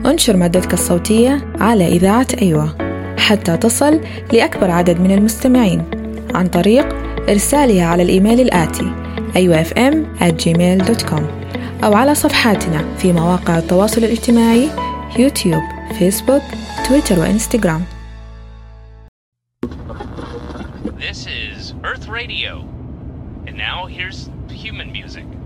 انشر مادتك الصوتية على إذاعة أيوة حتى تصل لأكبر عدد من المستمعين عن طريق إرسالها على الإيميل الآتي ayuafm@gmail.com أو على صفحاتنا في مواقع التواصل الاجتماعي يوتيوب، فيسبوك، تويتر وإنستغرام. This is Earth Radio. And now here's human music.